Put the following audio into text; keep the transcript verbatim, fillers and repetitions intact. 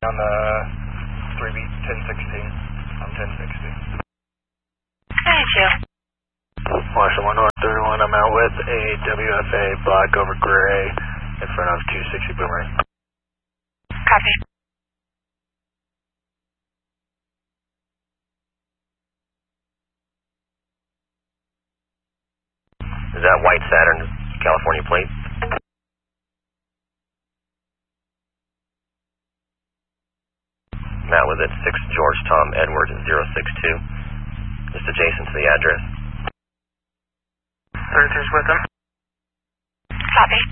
On the three beat ten sixteen. On ten sixty. Thank you. Marshall one one thirty-one, I'm out with a W F A black over gray in front of two sixty Boomerang. Copy. Is that white Saturn, California plate? Matt with it, six George Tom Edward zero six two. Just adjacent to the address. thirty-two's with him. Copy.